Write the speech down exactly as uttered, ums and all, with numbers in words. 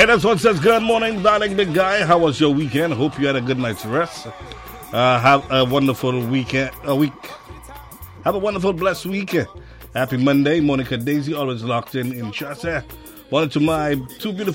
Hey, this one says, good morning, darling big guy. How was your weekend? Hope you had a good night's rest. Uh, have a wonderful weekend. A week. Have a wonderful, blessed weekend. Happy Monday. Monica Daisy, always locked in in Chasse. Wanted to my two beautiful